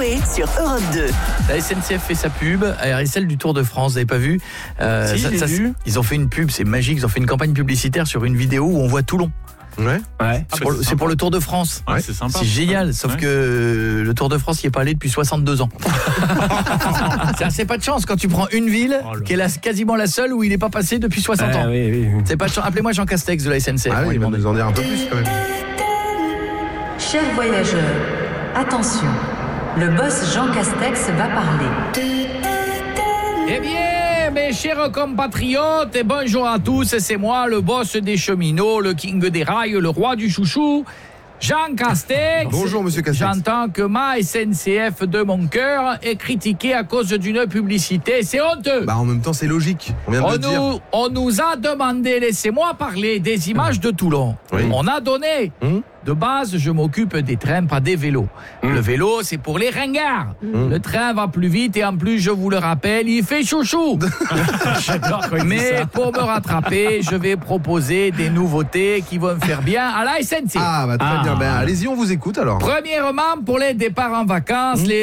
Coé sur Europe 2. La SNCF fait sa pub, et celle du Tour de France, vous n'avez pas vu ils ont fait une pub, c'est magique, ils ont fait une campagne publicitaire sur une vidéo où on voit Toulon. Ouais. C'est pour le Tour de France. Ouais, c'est sympa. C'est génial, sauf que le Tour de France n'y est pas allé depuis 62 ans. C'est pas de chance quand tu prends une ville qui est quasiment la seule où il n'est pas passé depuis 60 ans. Oui. C'est pas de chance. Appelez-moi Jean Castex de la SNCF. Ah oui, il va nous en dire un peu plus quand même. Chers voyageurs, attention, le boss Jean Castex va parler. Eh bien, mes chers compatriotes, et bonjour à tous, c'est moi, le boss des cheminots, le king des rails, le roi du chouchou, Jean Castex. Bonjour, monsieur Castex. J'entends que ma SNCF de mon cœur est critiquée à cause d'une publicité, c'est honteux. Bah en même temps, c'est logique. On vient de le dire. On nous a demandé, laissez-moi parler, des images de Toulon. Oui. On a donné. De base, je m'occupe des trains, pas des vélos. Le vélo, c'est pour les ringards. Le train va plus vite et en plus, je vous le rappelle, il fait chouchou. Mais pour me rattraper, je vais proposer des nouveautés qui vont me faire bien à la SNCF. Ah bah très bien, ben allez-y, on vous écoute alors. Premièrement, pour les départs en vacances, les